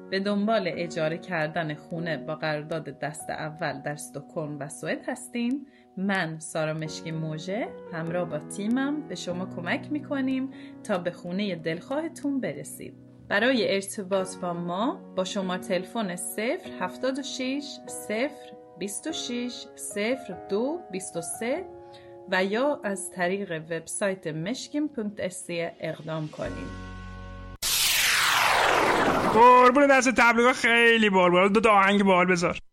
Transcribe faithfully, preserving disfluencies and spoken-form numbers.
به دنبال اجاره کردن خونه با قرارداد دست اول در استکهلم و سوئد هستین، من سارا مشکی موژه همراه با تیمم به شما کمک میکنیم تا به خونه دلخواهتون برسید. برای ارتباط با ما با شماره تلفن صفر هفتاد و شش صفر بیست و شش صفر دو بیست و سه و یا از طریق وبسایت مشکیم پونکت اس اقدام کنید. قربون دست تبلیغات خیلی بال بال. دو تا آهنگ بال بذار.